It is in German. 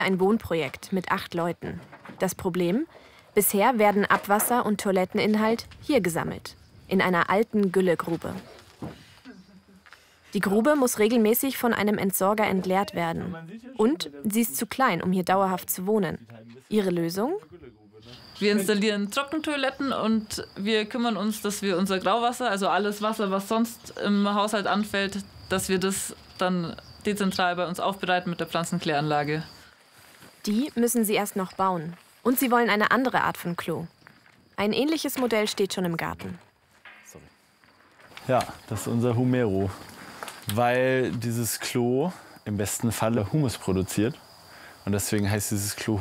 Ein Wohnprojekt mit 8 Leuten. Das Problem? Bisher werden Abwasser und Toiletteninhalt hier gesammelt, in einer alten Güllegrube. Die Grube muss regelmäßig von einem Entsorger entleert werden. Und sie ist zu klein, um hier dauerhaft zu wohnen. Ihre Lösung? Wir installieren Trockentoiletten und wir kümmern uns, dass wir unser Grauwasser, also alles Wasser, was sonst im Haushalt anfällt, dass wir das dann dezentral bei uns aufbereiten mit der Pflanzenkläranlage. Die müssen sie erst noch bauen. Und sie wollen eine andere Art von Klo. Ein ähnliches Modell steht schon im Garten. Ja, das ist unser Humero. Weil dieses Klo im besten Falle Humus produziert. Und deswegen heißt dieses Klo